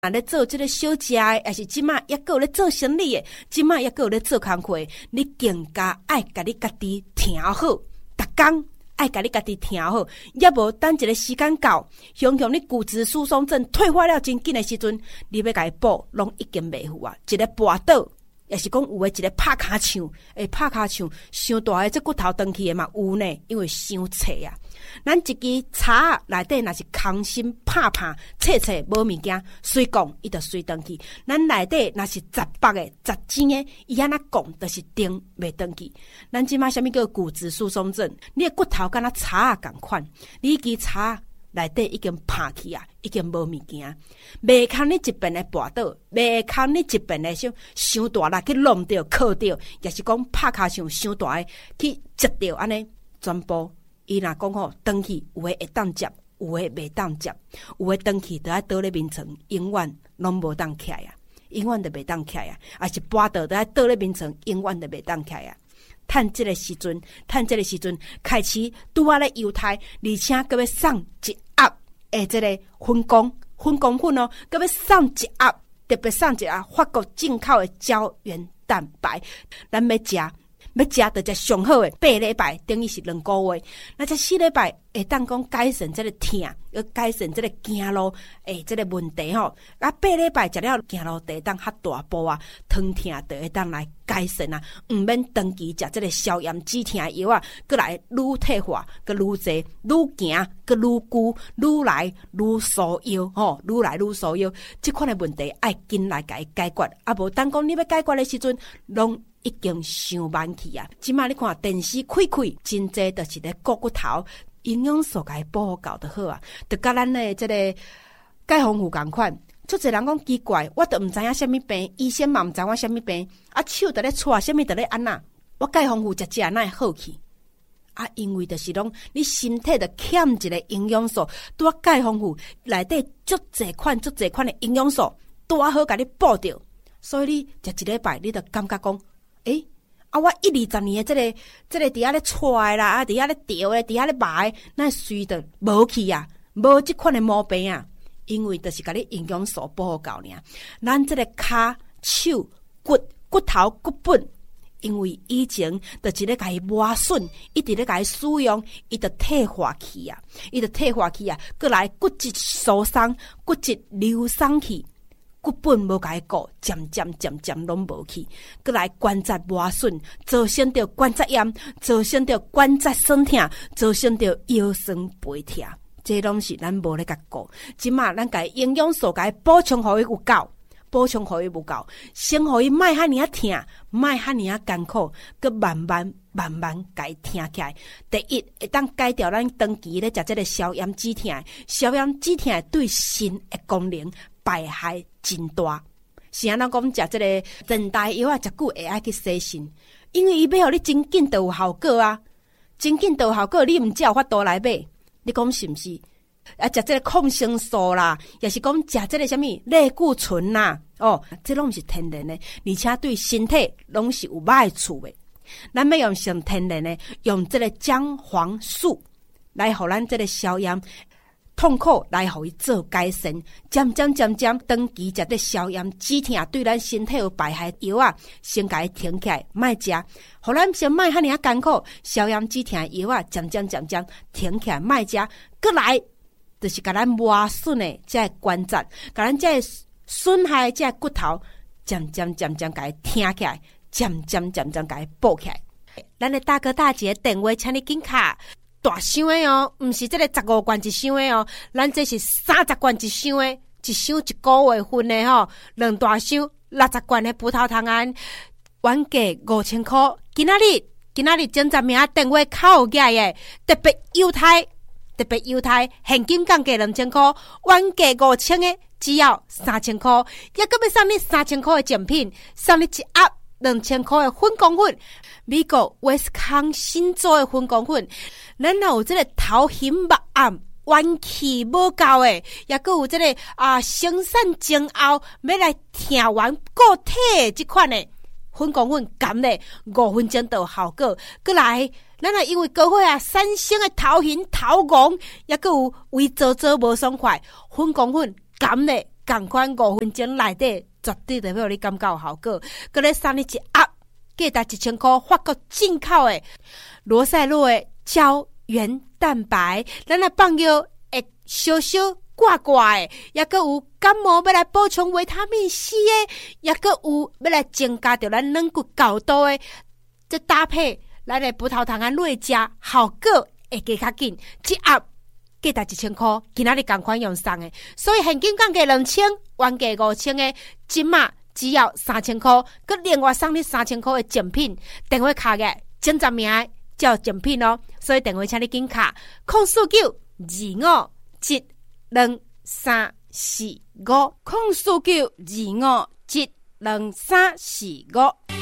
咧做这个小食的，还是即马也有咧做生意的，即马也有咧做工课，你更加爱甲你家己听好，逐工爱甲你家己听好，也无等一个时间到，想你骨质疏松症退化了真紧的时阵，你要甲伊补，拢已经袂赴啊，一个跋倒。也是讲有诶一个拍骹唱，拍骹唱，伤大诶，这骨头长去诶嘛有呢，因为伤脆啊。咱一支叉内底若是空心拍切无物件，随讲伊就随长去。咱内底若是杂白诶、杂尖诶，伊安那讲就是定袂长去。咱即马啥物叫骨质疏松症？你诶骨头敢若叉共款，你支叉内底已经拍去啊，已经无物件，袂堪你一边的跋倒，袂堪你一边的伤大力去弄着、靠着，也是讲拍骹上伤大的去接着安尼，全部伊若讲吼，长去有诶会当接，有诶袂当接，有诶长去就爱倒咧眠床，永远拢无当起来啊，永远都袂当起来啊，还是跋倒就爱倒咧眠床，永远都袂当起来啊。趁这个时阵开始拄啊咧犹太，而且佮要送一盒诶，这个粉工粉哦，佮要送一盒，特别送一盒法国进口的胶原蛋白，咱要食就食上好诶，8礼拜等于是2个月，那这4礼拜会当讲改善这个痛，要改善这个行路这个问题吼。啊，8礼拜食了行路地当较大步啊，疼痛就会当来改善啊，毋免长期食这个消炎止痛药啊，过来愈退化，佮愈济，愈行佮愈久，愈来愈疏腰吼，愈来愈疏腰，这款的问题爱紧来甲伊解决，啊无当讲你要解决的时阵，拢已经伤晚去啊！即马你看电视开，真济就是咧顾骨头，营养素甲伊补好就好啊。就甲咱的这个钙丰富共款，足侪人讲奇怪，我都毋知影什么病，医生嘛毋知我什么病，啊手在咧搓，什么在咧安那，我钙丰富食哪会好去？啊，因为就是讲你身体就欠一个营养素，拄啊钙丰富内底足侪款的营养素，拄啊好甲你补着，所以你食一礼拜，你就感觉讲。我1-20年的这个伫遐咧踹啦，啊伫遐咧调诶，伫遐咧买，那随着无去啊，无即款的毛病啊，因为就是甲你营养素补好够尔。咱这个骹、手、骨头、骨本，因为以前就是咧甲伊磨损，一直咧甲伊使用，伊就退化去啊，过来骨质疏松、骨质流松去。骨本无甲伊顾，渐渐拢无去，过来关节磨损，造成着关节炎，造成着关节酸痛，造成着腰酸背痛，这拢是咱无咧甲顾。即马咱甲营养素甲伊补充互伊有够，先互伊莫遐尔痛，莫遐尔艰苦，佮慢慢甲伊听起来。第一会当改掉咱长期咧食这个消炎止痛对肾的功能败害真大。是安怎讲食这个全台药啊，食久会爱去洗肾，因为伊要互你真紧就有效果啊，你毋才有法度来买，你讲是毋是？啊，食这个抗生素啦，也是讲食这个什么类固醇啦，这拢是天然的，而且对身体拢是有歹处的。咱要用上天然的，用这个姜黄素来互咱这个消炎痛苦来互伊做改善，渐渐长期食这消炎止痛对咱身体有败害药啊，先甲伊停起来，莫食，互咱先莫遐尔艰苦，消炎止痛药啊，渐停起来，莫食，过来。就是甲咱磨损的这关节，甲咱这损害这骨头，渐甲伊听起来，渐甲伊补起来。咱的大哥大姐电话，请你紧卡大箱的哦，毋是这个15罐一箱的哦，咱这是30罐一箱的，一箱1个月份的吼，2大箱60罐的葡萄糖胺，原价5000块，今仔日前10名电话扣起来的，特别优待，现金降价2000块，原价5000的只要3000块，也搁要送你3000块的奖品，送你一盒2000块的粉公粉，美国威斯康辛州的粉公粉，咱若有这个头型目暗、元气无够的，也搁有这个生产前后要来听完固体这款的粉公粉，甘嘞5分钟就有效果，过来。咱因为高血3星的头型头红，也搁有胃做无爽快，粉公粉甘嘞同款5分钟内底，绝对就要你感觉有效果。搁咧送你一盒，价值1000块，法国进口的罗塞洛的胶原蛋白，咱来放药会小小挂挂的，也搁有感冒要来补充维他命 C 的，也搁有要来增加着咱软骨高度的，这搭配咱的葡萄糖胺类食，效果会加较紧。一盒价值1000块，今仔日同款用送的，所以现金降价2000，原价5000的，今嘛只要3000块，佮另外送你3000块的奖品，电话卡嘅前10名叫奖品哦，所以电话请你紧卡04925722345，04925722345。